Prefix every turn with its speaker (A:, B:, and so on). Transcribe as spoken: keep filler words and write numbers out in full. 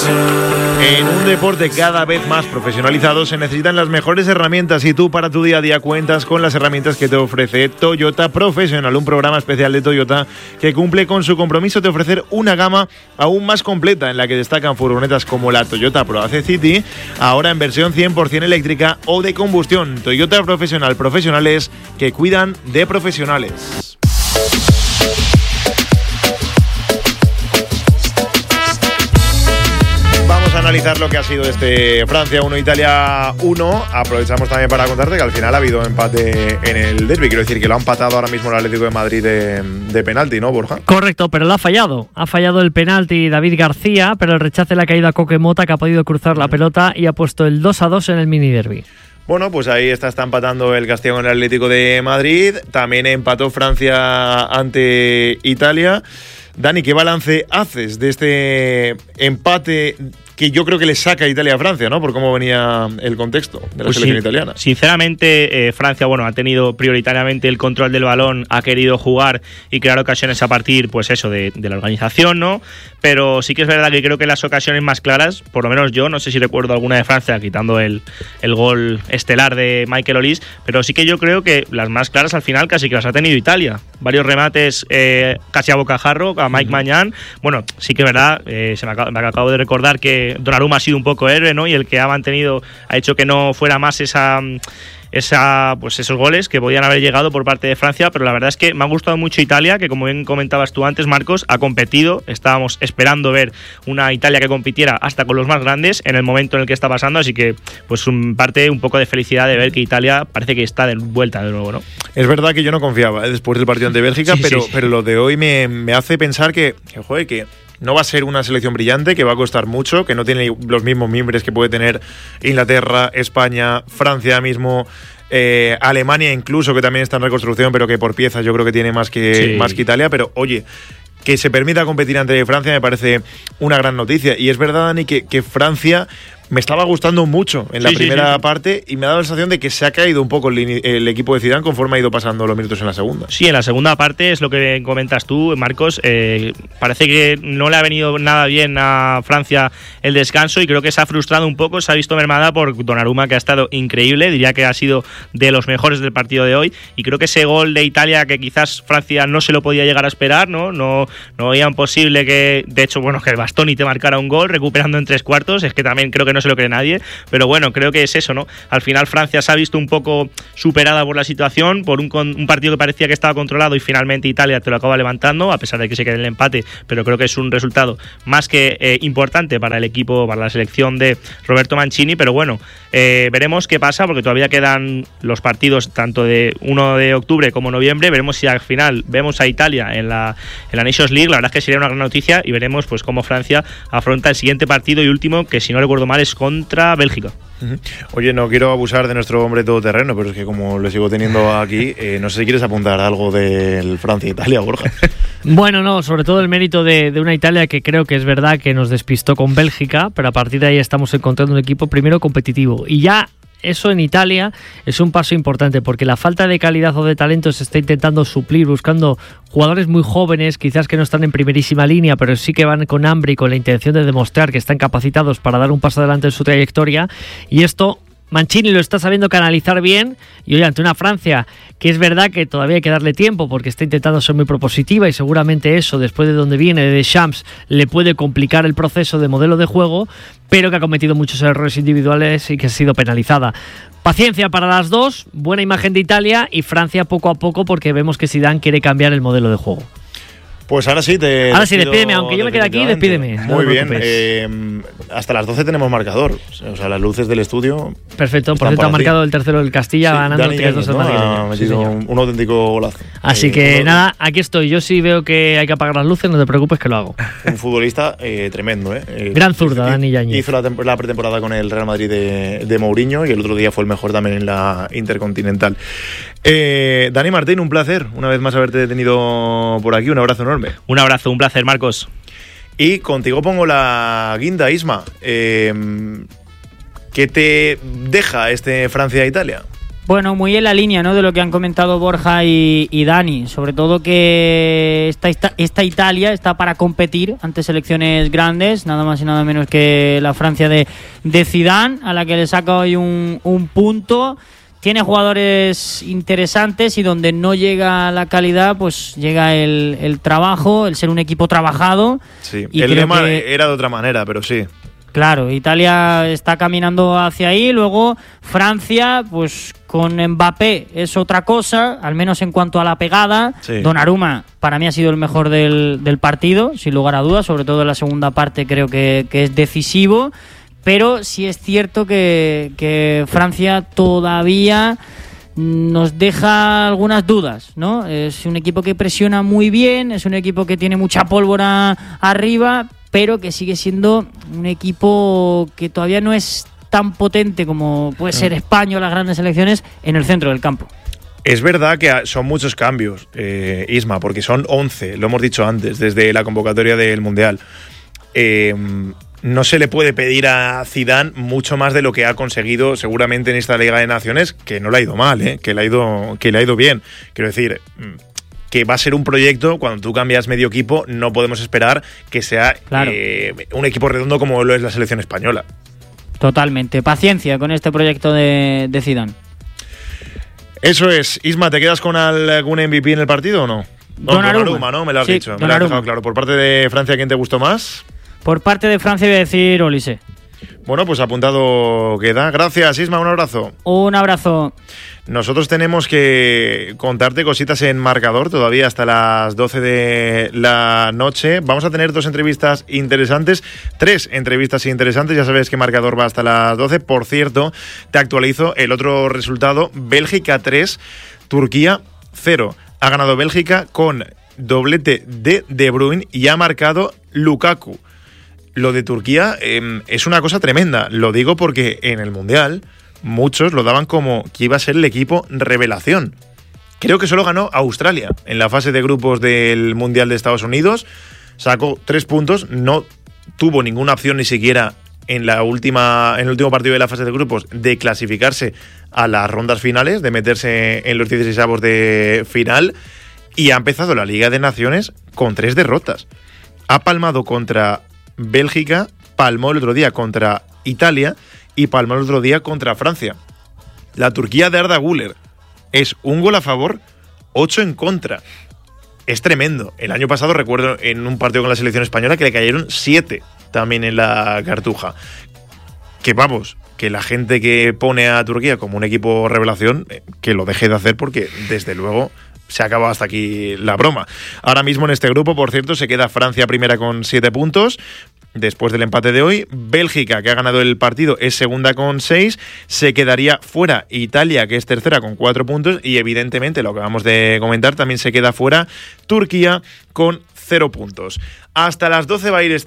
A: En un deporte cada vez más profesionalizado se necesitan las mejores herramientas y tú para tu día a día cuentas con las herramientas que te ofrece Toyota Professional, un programa especial de Toyota que cumple con su compromiso de ofrecer una gama aún más completa en la que destacan furgonetas como la Toyota ProAce City, ahora en versión cien por ciento eléctrica o de combustión. Toyota Professional, profesionales que cuidan de profesionales. Analizar lo que ha sido este Francia uno, Italia uno. Aprovechamos también para contarte que al final ha habido empate en el derbi. Quiero decir que lo ha empatado ahora mismo el Atlético de Madrid de, de penalti, ¿no, Borja?
B: Correcto, pero lo ha fallado. Ha fallado el penalti David García, pero el rechace le ha caído a Coque Mota, que ha podido cruzar la pelota y ha puesto el dos a dos en el mini derbi.
A: Bueno, pues ahí está, está empatando el Castilla con el Atlético de Madrid. También empató Francia ante Italia. Dani, ¿qué balance haces de este empate que yo creo que le saca a Italia a Francia, ¿no? Por cómo venía el contexto de la pues selección sí, italiana.
C: Sinceramente, eh, Francia, bueno, ha tenido prioritariamente el control del balón, ha querido jugar y crear ocasiones a partir, pues eso, de, de la organización, ¿no? Pero sí que es verdad que creo que las ocasiones más claras, por lo menos yo, no sé si recuerdo alguna de Francia, quitando el, el gol estelar de Michael Olise, pero sí que yo creo que las más claras al final casi que las ha tenido Italia. Varios remates eh, casi a bocajarro, a Mike uh-huh. Maignan. Bueno, sí que es verdad, eh, se me, acabo, me acabo de recordar que Donnarumma ha sido un poco héroe, ¿no? Y el que ha mantenido, ha hecho que no fuera más esa, esa, pues esos goles que podían haber llegado por parte de Francia, pero la verdad es que me ha gustado mucho Italia, que como bien comentabas tú antes, Marcos, ha competido. Estábamos esperando ver una Italia que compitiera hasta con los más grandes en el momento en el que está pasando, así que pues un parte un poco de felicidad de ver que Italia parece que está de vuelta de nuevo, ¿no?
A: Es verdad que yo no confiaba ¿eh? después del partido ante Bélgica,
C: sí,
A: pero,
C: sí, sí.
A: pero lo de hoy me, me hace pensar que, que joder, que no va a ser una selección brillante, que va a costar mucho, que no tiene los mismos mimbres que puede tener Inglaterra, España, Francia mismo, eh, Alemania incluso, que también está en reconstrucción, pero que por piezas yo creo que tiene más que, sí. más que Italia. Pero oye, que se permita competir ante Francia me parece una gran noticia. Y es verdad, Dani, que, que Francia me estaba gustando mucho en la sí, primera sí, sí. parte y me ha dado la sensación de que se ha caído un poco el, el equipo de Zidane conforme ha ido pasando los minutos en la segunda.
C: Sí, en la segunda parte es lo que comentas tú, Marcos. Eh, parece que no le ha venido nada bien a Francia el descanso y creo que se ha frustrado un poco. Se ha visto mermada por Donnarumma, que ha estado increíble. Diría que ha sido de los mejores del partido de hoy. Y creo que ese gol de Italia, que quizás Francia no se lo podía llegar a esperar, ¿no? No, no veían posible que, de hecho, bueno, que el Bastoni te marcara un gol recuperando en tres cuartos. Es que también creo que no se lo cree nadie, pero bueno, creo que es eso, ¿no? Al final Francia se ha visto un poco superada por la situación, por un, un partido que parecía que estaba controlado y finalmente Italia te lo acaba levantando, a pesar de que se quede el empate, pero creo que es un resultado más que eh, importante para el equipo, para la selección de Roberto Mancini, pero bueno, eh, veremos qué pasa, porque todavía quedan los partidos tanto de uno de octubre como noviembre, veremos si al final vemos a Italia en la, en la Nations League. La verdad es que sería una gran noticia y veremos pues cómo Francia afronta el siguiente partido y último, que si no recuerdo mal es contra Bélgica.
A: Uh-huh. Oye, no quiero abusar de nuestro hombre todoterreno, pero es que como lo sigo teniendo aquí, eh, no sé si quieres apuntar algo del Francia-Italia, Borja.
B: Bueno, no, sobre todo el mérito de, de una Italia que creo que es verdad que nos despistó con Bélgica, pero a partir de ahí estamos encontrando un equipo primero competitivo y ya eso en Italia es un paso importante, porque la falta de calidad o de talento se está intentando suplir buscando jugadores muy jóvenes, quizás que no están en primerísima línea, pero sí que van con hambre y con la intención de demostrar que están capacitados para dar un paso adelante en su trayectoria, y esto Mancini lo está sabiendo canalizar bien. Y hoy ante una Francia que es verdad que todavía hay que darle tiempo porque está intentando ser muy propositiva y seguramente eso, después de donde viene de Deschamps, le puede complicar el proceso de modelo de juego, pero que ha cometido muchos errores individuales y que ha sido penalizada. Paciencia para las dos, buena imagen de Italia y Francia poco a poco, porque vemos que Zidane quiere cambiar el modelo de juego.
A: Pues ahora sí, te
B: Ahora sí, despídeme, aunque yo me quede aquí, despídeme.
A: Muy no bien, eh, hasta las doce tenemos marcador, o sea, las luces del estudio.
B: Perfecto, por cierto, ha marcado el tercero del Castilla, sí, ganando tres dos al Madrid.
A: Ha metido un, un auténtico golazo.
B: Así eh, que nada, aquí estoy. Yo sí veo que hay que apagar las luces, no te preocupes que lo hago.
A: Un futbolista eh, tremendo, ¿eh? eh
B: Gran zurda, Dani Yáñez.
A: Hizo la, la pretemporada con el Real Madrid de, de Mourinho y el otro día fue el mejor también en la Intercontinental. Eh, Dani Martín, un placer una vez más haberte tenido por aquí. Un abrazo enorme.
C: Un abrazo, un placer, Marcos.
A: Y contigo pongo la guinda, Isma. Eh, ¿Qué te deja este Francia-Italia?
D: Bueno, muy en la línea, ¿no?, de lo que han comentado Borja y, y Dani, sobre todo que esta, esta, esta Italia está para competir ante selecciones grandes, nada más y nada menos que la Francia de, de Zidane, a la que le saca hoy un, un punto. Tiene jugadores interesantes y donde no llega la calidad, pues llega el, el trabajo, el ser un equipo trabajado.
A: Sí,
D: y
A: el lema
D: que...
A: era de otra manera, pero sí.
D: Claro, Italia está caminando hacia ahí, luego Francia, pues con Mbappé es otra cosa, al menos en cuanto a la pegada.
A: Sí.
D: Donnarumma para mí ha sido el mejor del, del partido, sin lugar a dudas, sobre todo en la segunda parte creo que, que es decisivo, pero sí es cierto que, que Francia todavía nos deja algunas dudas, ¿no? Es un equipo que presiona muy bien, es un equipo que tiene mucha pólvora arriba, pero que sigue siendo un equipo que todavía no es tan potente como puede ser España o las grandes selecciones en el centro del campo.
A: Es verdad que son muchos cambios, eh, Isma, porque son once, lo hemos dicho antes, desde la convocatoria del Mundial. Eh, no se le puede pedir a Zidane mucho más de lo que ha conseguido seguramente en esta Liga de Naciones, que no le ha ido mal, eh, que le ha ido, que le ha ido bien. Quiero decir, que va a ser un proyecto, cuando tú cambias medio equipo, no podemos esperar que sea
D: claro.
A: eh, un equipo redondo como lo es la selección española.
D: Totalmente. Paciencia con este proyecto de, de Zidane.
A: Eso es. Isma, ¿te quedas con algún M V P en el partido o no? No,
D: Donnarumma.
A: Donnarumma, ¿no? Me lo has
D: Sí,
A: dicho. Me lo has
D: Donnarumma.
A: dejado claro. Por parte de Francia, ¿quién te gustó más?
D: Por parte de Francia voy a decir Olise.
A: Bueno, pues apuntado queda. Gracias, Isma, un abrazo.
D: Un abrazo.
A: Nosotros tenemos que contarte cositas en marcador todavía hasta las doce de la noche. Vamos a tener dos entrevistas interesantes, tres entrevistas interesantes. Ya sabes que marcador va hasta las doce. Por cierto, te actualizo el otro resultado. Bélgica tres, Turquía cero. Ha ganado Bélgica con doblete de De Bruyne y ha marcado Lukaku. Lo de Turquía eh, es una cosa tremenda. Lo digo porque en el Mundial muchos lo daban como que iba a ser el equipo revelación. Creo que solo ganó Australia en la fase de grupos del Mundial de Estados Unidos. Sacó tres puntos, no tuvo ninguna opción ni siquiera en, la última, en el último partido de la fase de grupos de clasificarse a las rondas finales, de meterse en los dieciseisavos de final. Y ha empezado la Liga de Naciones con tres derrotas. Ha palmado contra Bélgica, palmó el otro día contra Italia y palmó el otro día contra Francia. La Turquía de Arda Güler es un gol a favor, ocho en contra. Es tremendo. El año pasado recuerdo en un partido con la selección española que le cayeron siete también en la Cartuja. Que vamos, que la gente que pone a Turquía como un equipo revelación, que lo deje de hacer porque desde luego se acaba hasta aquí la broma. Ahora mismo en este grupo, por cierto, se queda Francia primera con siete puntos. Después del empate de hoy, Bélgica, que ha ganado el partido, es segunda con seis. Se quedaría fuera Italia, que es tercera con cuatro puntos. Y evidentemente, lo que acabamos de comentar, también se queda fuera Turquía con cero puntos. Hasta las doce va a ir este